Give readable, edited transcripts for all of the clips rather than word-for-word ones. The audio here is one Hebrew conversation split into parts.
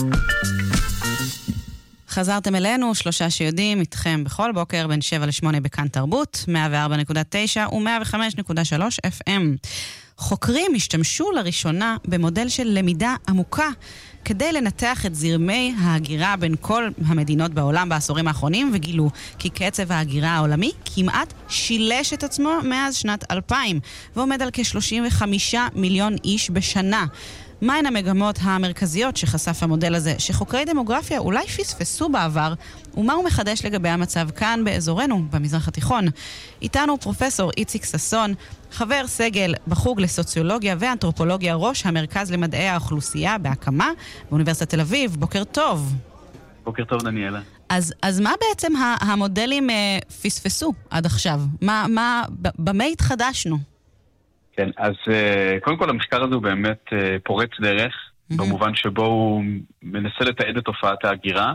חזרתם אלינו, 3 שיודעים, איתכם בכל בוקר בין 7 ל-8 בכאן תרבות, 104.9 ו-105.3 FM. חוקרים השתמשו לראשונה במודל של למידה עמוקה כדי לנתח את זרמי ההגירה בין כל המדינות בעולם בעשורים האחרונים, וגילו כי קצב ההגירה העולמי כמעט שילש את עצמו מאז שנת 2000, ועומד על כ-35 מיליון איש בשנה. מהן המגמות המרכזיות שחשף המודל הזה, שחוקרי דמוגרפיה אולי פספסו בעבר, ומה הוא מחדש לגבי המצב כאן באזורנו, במזרח התיכון? איתנו פרופסור איציק ששון, חבר סגל בחוג לסוציולוגיה ואנתרופולוגיה, ראש המרכז למדעי האוכלוסייה בהקמה באוניברסיטת תל אביב. בוקר טוב. בוקר טוב, דניאלה. אז מה בעצם המודלים פספסו עד עכשיו? במה התחדשנו? כן, אז קודם כל המחקר הזה הוא באמת פורץ דרך, במובן שבו הוא מנסה לתעד את תופעת ההגירה,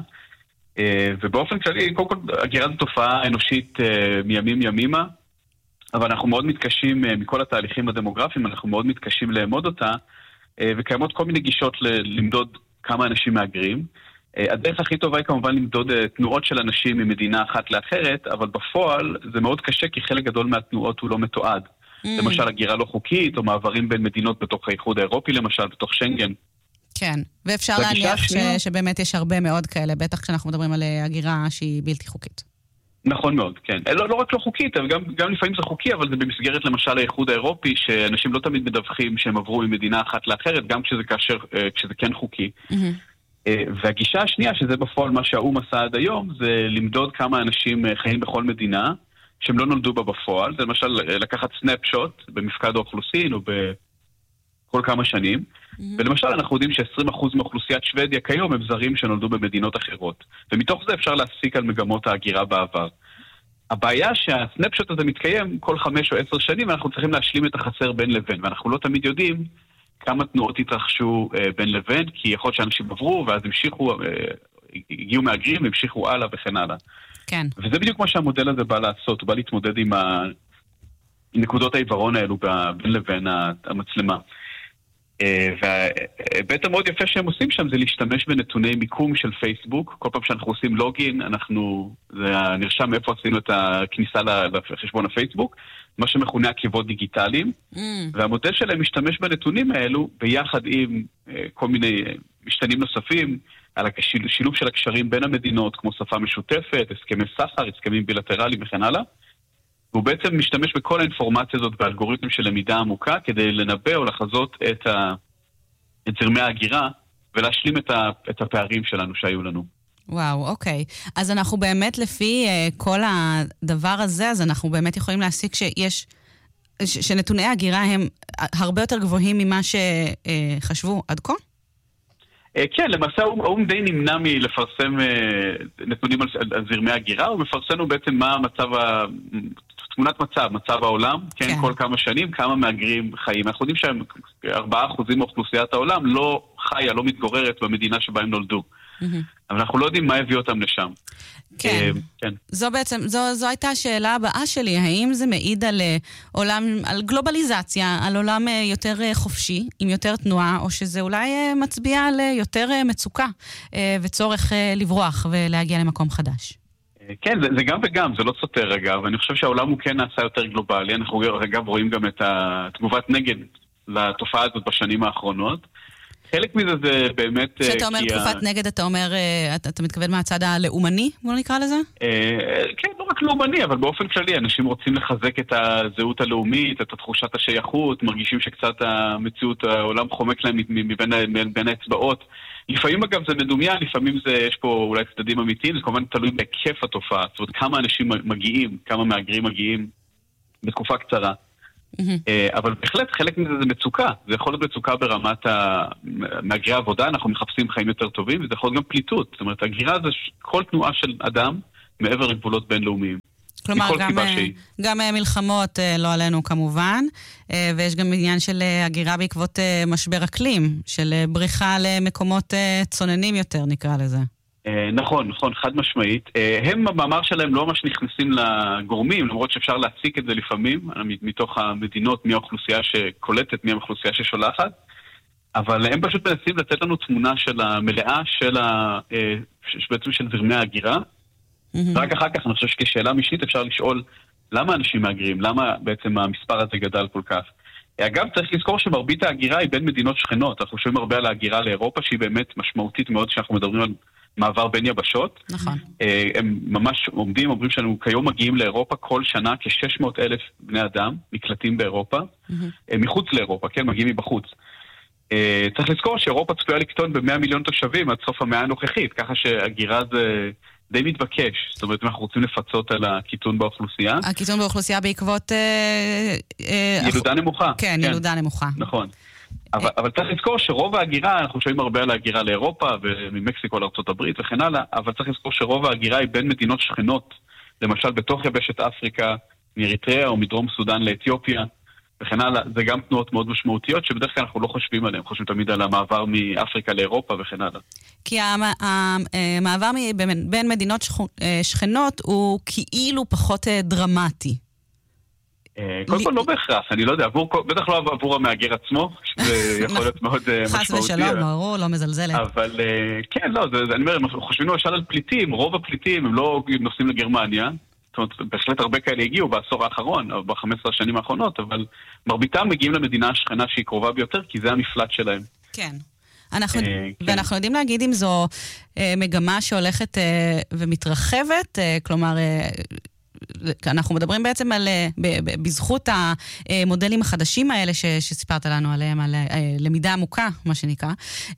ובאופן כללי, קודם כל, הגירה זו תופעה אנושית מימים ימימה, אבל אנחנו מאוד מתקשים, מכל התהליכים הדמוגרפיים, אנחנו מאוד מתקשים לאמוד אותה, וקיימות כל מיני גישות למדוד כמה אנשים מהגרים. הדרך הכי טובה היא כמובן למדוד תנועות של אנשים ממדינה אחת לאחרת, אבל בפועל זה מאוד קשה, כי חלק גדול מהתנועות הוא לא מתועד. למשל, הגירה לא חוקית, או מעברים בין מדינות בתוך האיחוד האירופי, למשל, בתוך שנגן. כן, ואפשר להניח שבאמת יש הרבה מאוד כאלה, בטח כשאנחנו מדברים על הגירה שהיא בלתי חוקית. נכון מאוד, כן. לא רק לא חוקית, אבל גם לפעמים זה חוקי, אבל זה במסגרת למשל האיחוד האירופי, שאנשים לא תמיד מדווחים שהם עברו ממדינה אחת לאחרת, גם כשזה כן חוקי. והגישה השנייה, שזה בפועל מה שהאום עשה עד היום, זה למדוד כמה אנשים חיים בכל מדינה, שהם לא נולדו בה בפועל. זה למשל לקחת סנאפשוט במפקד האוכלוסין או בכל כמה שנים. ולמשל אנחנו יודעים ש20% מאוכלוסיית שוודיה כיום הם זרים שנולדו במדינות אחרות. ומתוך זה אפשר להסיק על מגמות ההגירה בעבר. הבעיה שהסנאפשוט הזה מתקיים כל 5 או 10 שנים, ואנחנו צריכים להשלים את החסר בין לבין. ואנחנו לא תמיד יודעים כמה תנועות התרחשו בין לבין, כי יכול להיות שאנשים עברו ואז הגיעו מהגרים והמשיכו הלאה וכן הלאה. כן. וזה בדיוק מה שהמודל הזה בא לעשות, הוא בא להתמודד עם נקודות העיוורון האלו בין לבין המצלמה. והבית המאוד יפה שהם עושים שם זה להשתמש בנתוני מיקום של פייסבוק. כל פעם שאנחנו עושים לוגין, זה נרשם איפה עשינו את הכניסה לחשבון הפייסבוק, מה שמכונה עקבות דיגיטליים, והמודל שלהם משתמש בנתונים האלו ביחד עם כל מיני משתנים נוספים, על השילוב של הקשרים בין המדינות, כמו שפה משותפת, הסכמי סחר, הסכמים בילטרליים וכן הלאה. והוא בעצם משתמש בכל האינפורמציה הזאת באלגוריתם של למידה עמוקה, כדי לנבא או לחזות את זרמי ההגירה, ולהשלים את הפערים שלנו שהיו לנו. וואו, אוקיי. אז אנחנו באמת לפי כל הדבר הזה, אז אנחנו באמת יכולים להסיק שנתוני ההגירה הם הרבה יותר גבוהים ממה שחשבו עד כה? כן, למעשה האום די נמנע מלפרסם נתונים על זרמי הגירה, הוא מפרסם בעצם מה תמונת מצב העולם, כן, כל כמה שנים, כמה מהגרים חיים. אנחנו יודעים שהם 4% מאוכלוסיית העולם לא חיה, לא מתגוררת במדינה שבה הם נולדו. אבל אנחנו לא יודעים מה הביא אותם לשם. כן. זו בעצם, זו הייתה השאלה הבאה שלי. האם זה מעיד על עולם, על גלובליזציה, על עולם יותר חופשי, עם יותר תנועה, או שזה אולי מצביע על יותר מצוקה וצורך לברוח ולהגיע למקום חדש? כן, זה גם וגם, זה לא סותר רגע, ואני חושב שהעולם הוא כן נעשה יותר גלובלי. אנחנו אגב רואים גם את התגובת נגד לתופעה הזאת בשנים האחרונות. חלק מזה זה באמת... כשאתה אומר תקופת נגד, אתה אומר, אתה מתכוון מהצד הלאומני, בוא נקרא לזה? כן, לא רק לאומני, אבל באופן כללי, אנשים רוצים לחזק את הזהות הלאומית, את תחושת השייכות, מרגישים שקצת המציאות, העולם חומק להם מבין האצבעות. לפעמים אגב זה מדומיין, לפעמים יש פה אולי צדדים אמיתיים, זה כמובן תלוי בהיקף התופעה, זאת אומרת כמה אנשים מגיעים, כמה מהגרים מגיעים בתקופה קצרה. אבל בהחלט חלק מזה זה מצוקה, זה יכול להיות מצוקה ברמת מהגרי העבודה, אנחנו מחפשים חיים יותר טובים, וזה יכול להיות גם פליטות, זאת אומרת הגירה זה כל תנועה של אדם מעבר לגבולות בינלאומיים. כלומר, גם מלחמות לא עלינו כמובן, ויש גם עניין של הגירה בעקבות משבר אקלים, של בריחה למקומות צוננים יותר, נקרא לזה. נכון, חד משמעית. הם במאמר שלהם לא ממש נכנסים לגורמים, למרות שאפשר להציק את זה לפעמים, מתוך המדינות, מי האוכלוסייה שקולטת, מי האוכלוסייה ששולחת, אבל הם פשוט מנסים לתת לנו תמונה של המלאה בעצם של זרמי ההגירה. רק אחר כך אני חושב שכשאלה משנית אפשר לשאול למה אנשים מהגרים, למה בעצם המספר הזה גדל כל כך. אגב, צריך לזכור שמרבית ההגירה היא בין מדינות שכנות. אנחנו חושבים הרבה על ההגירה לאירופה, שהיא באמת משמעותית מאוד כשאנחנו מדברים על מעבר בין יבשות. נכון. הם ממש אומרים שאנו כיום מגיעים לאירופה כל שנה כ-600,000 בני אדם, מקלטים באירופה, מחוץ לאירופה, כן, מגיעים מבחוץ. צריך לזכור שאירופה צפויה לקטון ב100 מיליון תושבים עד סוף המאה הנוכחית, ככה שהגירה זה די מתבקש. זאת אומרת, אנחנו רוצים לפצות על הקיטון באוכלוסייה. הקיטון באוכלוסייה בעקבות ילודה נמוכה. כן, ילודה נמוכה. נכון. אבל צריך לזכור שרוב ההגירה, אנחנו שומעים הרבה על ההגירה לאירופה וממקסיקו לארצות הברית וכן הלאה, אבל צריך לזכור שרוב ההגירה היא בין מדינות שכנות, למשל בתוך יבשת אפריקה, מאריתריאה או מדרום סודן לאתיופיה וכן הלאה. זה גם תנועות מאוד משמעותיות שבדרך כלל אנחנו לא חושבים עליהן, חושבים תמיד על המעבר מאפריקה לאירופה וכן הלאה. כי המעבר בין מדינות שכנות הוא כאילו פחות דרמטי. קודם כל לא בהכרח, אני לא יודע, בטח לא עבור המהגר עצמו, שזה יכול להיות מאוד משמעותי. חס ושלום, ברור, לא מזלזלת. אבל כן, לא, אני אומר, אנחנו חושבים למשל על פליטים, רוב הפליטים הם לא נוסעים לגרמניה, זאת אומרת, בהחלט הרבה כאלה הגיעו בעשור האחרון, או ב-15 השנים האחרונות, אבל מרביתם מגיעים למדינה השכנה שהיא קרובה ביותר, כי זה המפלט שלהם. כן. ואנחנו יודעים להגיד אם זו מגמה שהולכת ומתרחבת, כלומר, אנחנו מדברים בעצם על, בזכות המודלים החדשים האלה שסיפרת לנו עליהם, על למידה עמוקה, מה שנקרא,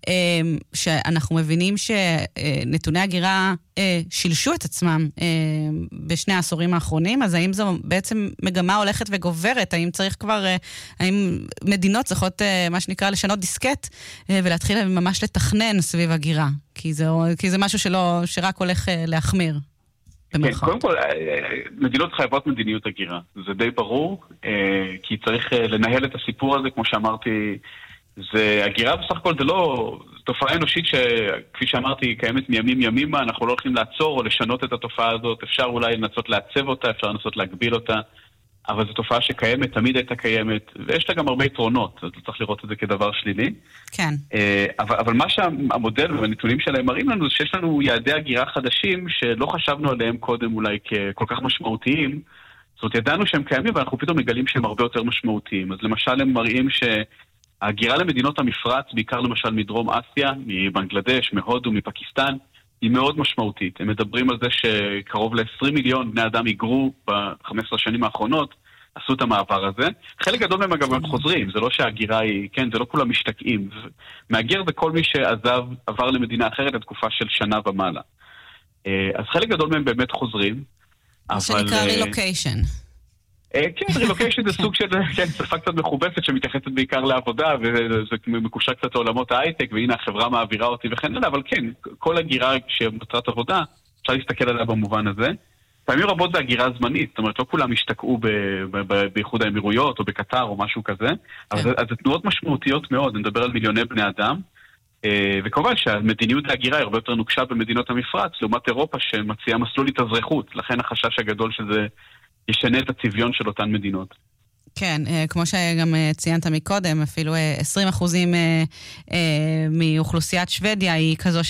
שאנחנו מבינים שנתוני הגירה שילשו את עצמם בשני העשורים האחרונים, אז האם זו בעצם מגמה הולכת וגוברת? האם צריך כבר, האם מדינות צריכות, מה שנקרא, לשנות דיסקט, ולהתחיל ממש לתכנן סביב הגירה? כי זה משהו שרק הולך להחמיר. כן, קודם כל, מדינות חייבות מדיניות הגירה. זה די ברור, כי צריך לנהל את הסיפור הזה, כמו שאמרתי, הגירה בסך הכל זה לא תופעה אנושית שכפי שאמרתי, קיימת מימים ימימה, אנחנו לא הולכים לעצור או לשנות את התופעה הזאת, אפשר אולי לנסות לעצב אותה, אפשר לנסות להגביל אותה, אבל זו תופעה שקיימת, תמיד הייתה קיימת, ויש לה גם הרבה יתרונות, אז צריך לראות את זה כדבר שלילי. כן. אבל מה שהמודל והנתונים שלהם מראים לנו, זה שיש לנו יעדי הגירה חדשים, שלא חשבנו עליהם קודם אולי ככל כך משמעותיים, זאת אומרת, ידענו שהם קיימים, ואנחנו פתאום מגלים שהם הרבה יותר משמעותיים. אז למשל הם מראים שההגירה למדינות המפרץ, בעיקר למשל מדרום אסיה, מבנגלדש, מהודו, מפקיסטן, היא מאוד משמעותית. הם מדברים על זה שקרוב ל-20 מיליון בני אדם היגרו ב-15 השנים האחרונות, עשו את המעבר הזה. חלק גדול מהם אגב הם חוזרים, זה לא שההגירה היא, כן, זה לא כולם משתקעים. מהגר זה כל מי שעזב, עבר למדינה אחרת לתקופה של שנה ומעלה. אז חלק גדול מהם באמת חוזרים. מה שנקרא רילוקיישן. כן, רילוקיישן זה סוג של שפה קצת מכובסת שמתייחסת בעיקר לעבודה, וזה מקושר קצת לעולמות ההייטק, והנה החברה מעבירה אותי וכן הלאה, אבל כן, כל הגירה שמטרת עבודה, אפשר להסתכל עליה במובן הזה. פעמים רבות זה הגירה זמנית, זאת אומרת, לא כולם השתקעו באיחוד האמירויות או בקטר או משהו כזה, אז זה תנועות משמעותיות מאוד, נדבר על מיליוני בני אדם, וכמובן שהמדיניות ההגירה היא הרבה יותר נוקשה במדינות המפרץ, לעומת אירופה שמציעה מסלול התאזרחות, לכן החשש הגדול שזה ישנה את הצביון של אותן מדינות. כן, כמו שגם ציינת מקודם, אפילו 20% מאוכלוסיית שוודיה היא כזו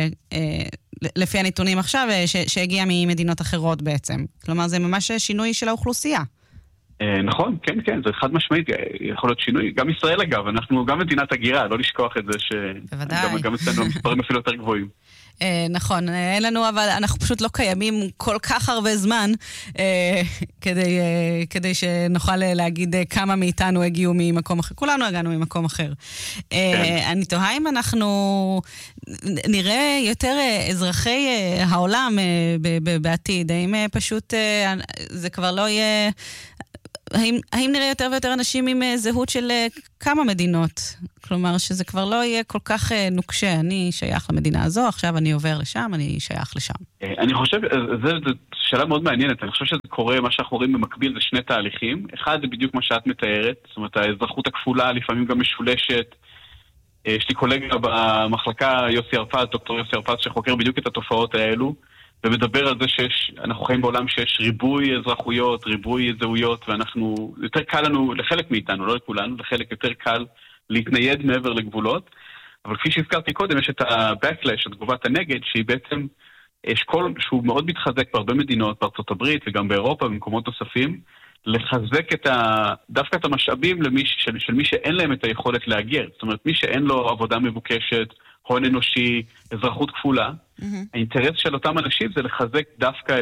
לפי הנתונים עכשיו, שהגיעה ממדינות אחרות בעצם. כלומר, זה ממש שינוי של האוכלוסייה. נכון, כן, כן, זה חד משמעית, יכול להיות שינוי. גם ישראל אגב, אנחנו גם מדינת הגירה, לא לשכוח את זה שגם אצלנו המספרים אפילו יותר גבוהים. נכון, אין לנו, אבל אנחנו פשוט לא קיימים כל כך הרבה זמן כדי שנוכל להגיד כמה מאיתנו הגיעו ממקום אחר. כולנו הגענו ממקום אחר. אני תוהה אם אנחנו נראה יותר אזרחי העולם בעתיד, האם פשוט זה כבר לא יהיה... האם נראה יותר ויותר אנשים עם זהות של כמה מדינות? כלומר, שזה כבר לא יהיה כל כך נוקשה. אני שייך למדינה הזו, עכשיו אני עובר לשם, אני שייך לשם. אני חושב, זו שאלה מאוד מעניינת. אני חושב שזה קורה, מה שאנחנו רואים במקביל, זה שני תהליכים. אחד זה בדיוק מה שאת מתארת, זאת אומרת, האזרחות הכפולה, לפעמים גם משולשת. יש לי קולגה במחלקה, יוסי הרפז, דוקטור יוסי הרפז, שחוקר בדיוק את התופעות האלו. ומדבר על זה שאנחנו חיים בעולם שיש ריבוי אזרחויות, ריבוי זהויות, ואנחנו, יותר קל לנו, לחלק מאיתנו, לא לכולנו, לחלק יותר קל להתנייד מעבר לגבולות, אבל כפי שהזכרתי קודם, יש את ה-backlash, את תגובת הנגד, שהיא בעצם אשכול שהוא מאוד מתחזק בהרבה מדינות, בארצות הברית וגם באירופה ובמקומות נוספים, לחזק דווקא את המשאבים של מי שאין להם את היכולת להגר. זאת אומרת, מי שאין לו עבודה מבוקשת, הון אנושי, אזרחות כפולה, האינטרס של אותם אנשים זה לחזק דווקא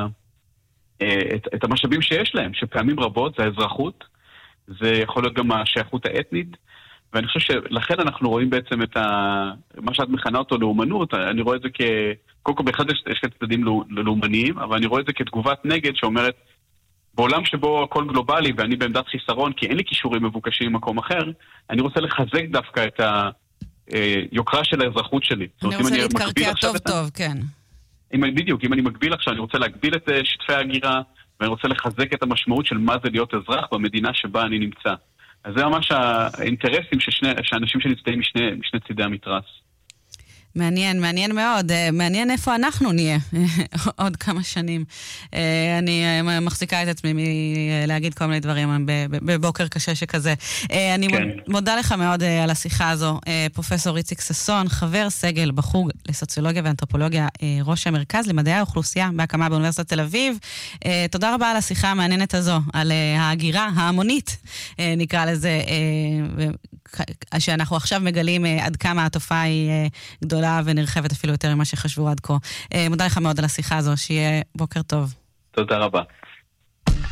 את המשאבים שיש להם, שפעמים רבות זה האזרחות, זה יכול להיות גם השייכות האתנית, ואני חושב שלכן אנחנו רואים בעצם מה שאת מכנה אותו לאומנות, אני רואה את זה קודם כל באחד יש צדדים לאומניים, אבל אני רואה את זה כתגובת נגד שאומרת, בעולם שבו הכל גלובלי ואני בעמדת חיסרון, כי אין לי קישורים מבוקשים ממקום אחר, אני רוצה לחזק דווקא את היוקרה של האזרחות שלי. אני רוצה להתקרקע טוב טוב, כן. בדיוק, אם אני מגביל עכשיו, אני רוצה להגביל את שטחי ההגירה, ואני רוצה לחזק את המשמעות של מה זה להיות אזרח במדינה שבה אני נמצא. אז זה ממש האינטרסים שאנשים שנצטעים משני צידי המתרס. מעניין, מעניין מאוד. מעניין איפה אנחנו נהיה עוד כמה שנים. אני מחזיקה את עצמי להגיד כל מיני דברים בבוקר קשה שכזה. אני מודה לך מאוד על השיחה הזו. פרופסור איציק ששון, חבר סגל בחוג לסוציולוגיה ואנתרופולוגיה, ראש המרכז למדעי האוכלוסייה בהקמה באוניברסיטת תל אביב. תודה רבה על השיחה המעניינת הזו, על ההגירה ההמונית, נקרא לזה, שאנחנו עכשיו מגלים עד כמה התופעה היא גדולה ונרחבת אפילו יותר ממה שחשבו עד כה. מודה לך מאוד על השיחה הזו, שיהיה בוקר טוב. תודה רבה.